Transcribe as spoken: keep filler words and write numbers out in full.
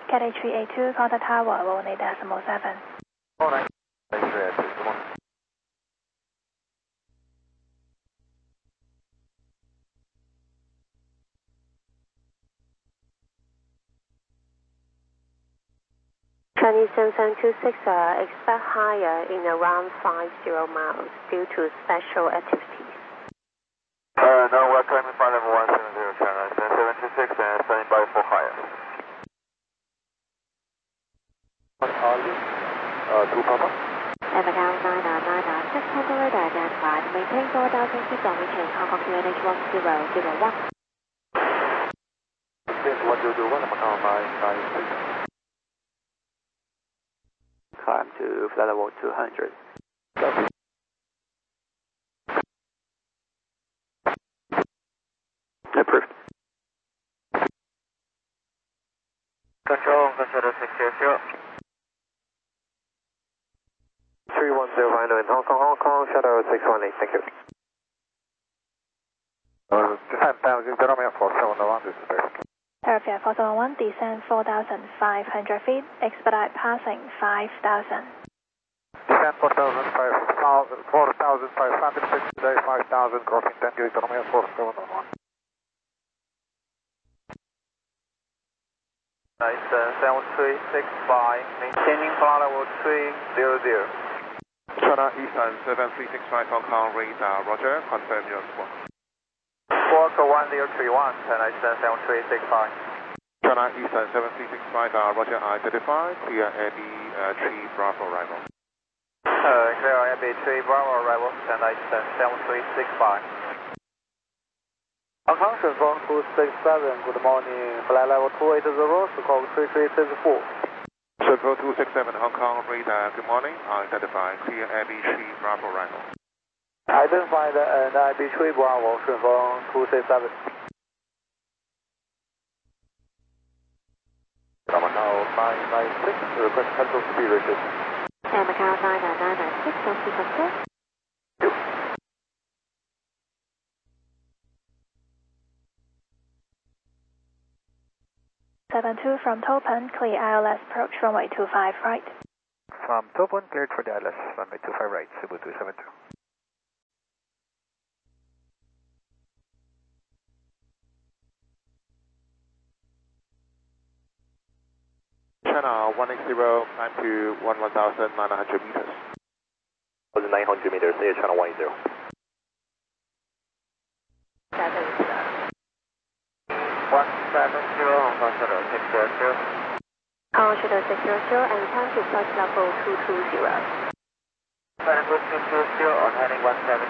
Cathay three eight two, contact tower, one eight decimal seven. Oh, nine. three eight two, good morning. Chinese seven seven two six, uh, expect higher in around five zero miles due to special activities. Uh, no, we're climbing flight level one seven zero, China seven seven two six and standing by for higher. What are you? Uh, two Papa? Abigail nine nine nine six, handle radar identified. Maintain four thousand feet on return, Hong Kong Q N H one zero zero one. one zero zero one, Macau nine nine six. Climb to flight level two hundred. Approved. Control, consider six zero zero. three one zero final in Hong Kong, Hong Kong, shadow six one eight, thank you. Uh, descent down, Jerome four seven one, this is basic. Airfield four seven one, descend four thousand five hundred feet, expedite passing five thousand. Descend four thousand five hundred feet, today five thousand, crossing ten, Jerome four seven one. Nice, seven three six five, maintaining flight level three zero zero. China Eastern seven three six five Hong Kong radar, roger, confirm your squawk. Squawk one zero three one, China Eastern seven three six five. China Eastern seven three six five, uh, roger, identified, clear Abbey uh, three Bravo arrival. Uh, clear Abbey three Bravo arrival, China Eastern seven three six five. Hong Kong Shenzhen two six seven, good morning, flight level two eight zero, squawk three three six four. Shenzhen two six seven Hong Kong radar, good morning, identified, clear Abbey three Bravo arrival. Identified and Abbey three Bravo, Shenzhen two six seven. Macau nine nine six, request control speed ratio. Macau nine nine nine six, don't see control. seven two from Topan, clear I L S approach runway two five right. From Topan, cleared for the I L S, runway two five right, Cebu two seven two. China one eight zero, climb to one thousand nine hundred meters. nine hundred meters, air China one eight zero. one seven zero, Hong Kong Shadow six zero zero. Hong Kong Shadow six zero zero and time to flight level two two zero. Flight level two two zero on heading one seven